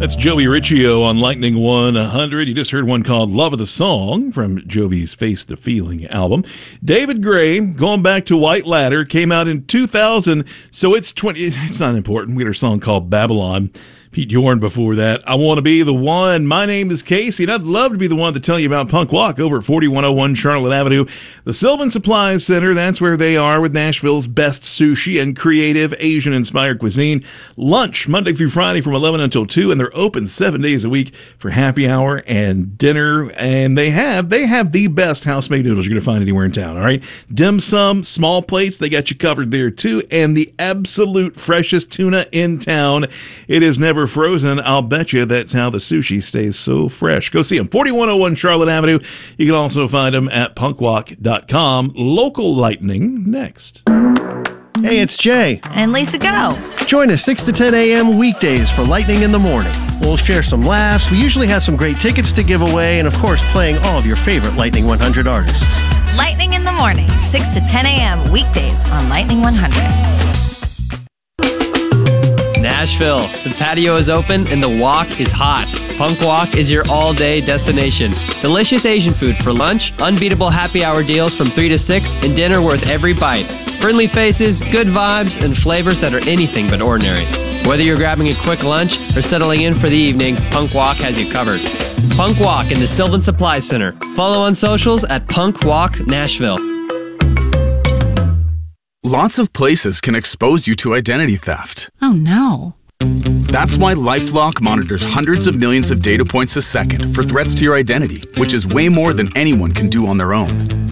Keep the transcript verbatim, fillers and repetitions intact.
That's Joey Riccio on Lightning one hundred. You just heard one called Love of the Song from Jovi's Face the Feeling album. David Gray, going back to White Ladder, came out in two thousand, so it's twenty. It's not important. We had a song called Babylon. Pete Yorn before that. I Want to Be the One. My name is Casey, and I'd love to be the one to tell you about Punk Walk over at forty-one oh one Charlotte Avenue. The Sylvan Supply Center, that's where they are with Nashville's best sushi and creative Asian-inspired cuisine. Lunch, Monday through Friday from eleven until two, and they're open seven days a week for happy hour and dinner. And they have they have the best house-made noodles you're going to find anywhere in town, all right? Dim sum, small plates, they got you covered there too, and the absolute freshest tuna in town. It is never frozen. I'll bet you that's how the sushi stays so fresh. Go see them. forty-one oh one Charlotte Avenue. You can also find them at punkwalk dot com. Local Lightning next. Hey, it's Jay. And Lisa Go. Join us six to ten a.m. weekdays for Lightning in the Morning. We'll share some laughs. We usually have some great tickets to give away, and of course, playing all of your favorite Lightning one hundred artists. Lightning in the Morning, six to ten a.m. weekdays on Lightning one hundred. Nashville. The patio is open and the walk is hot. Punk Walk is your all-day destination. Delicious Asian food for lunch, unbeatable happy hour deals from three to six, and dinner worth every bite. Friendly faces, good vibes, and flavors that are anything but ordinary. Whether you're grabbing a quick lunch or settling in for the evening, Punk Walk has you covered. Punk Walk in the Sylvan Supply Center. Follow on socials at Punk Walk Nashville. Lots of places can expose you to identity theft. Oh no. That's why LifeLock monitors hundreds of millions of data points a second for threats to your identity, which is way more than anyone can do on their own.